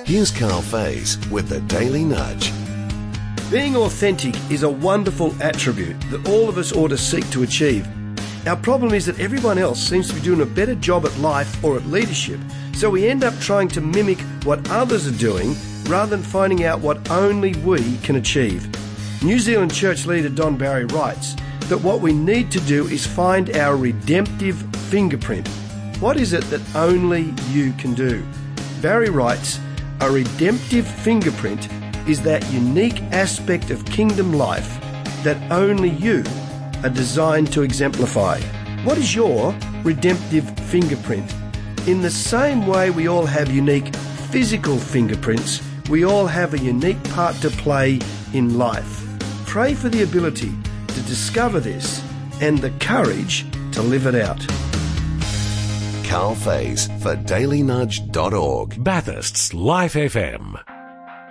Here's Carl Faze with the Daily Nudge. Being authentic is a wonderful attribute that all of us ought to seek to achieve. Our problem is that everyone else seems to be doing a better job at life or at leadership, so we end up trying to mimic what others are doing rather than finding out what only we can achieve. New Zealand church leader Don Barry writes that what we need to do is find our redemptive fingerprint. What is it that only you can do? Barry writes, a redemptive fingerprint is that unique aspect of kingdom life that only you are designed to exemplify. What is your redemptive fingerprint? In the same way we all have unique physical fingerprints, we all have a unique part to play in life. Pray for the ability to discover this and the courage to live it out. Carl Faze for dailynudge.org. Bathurst's Life FM.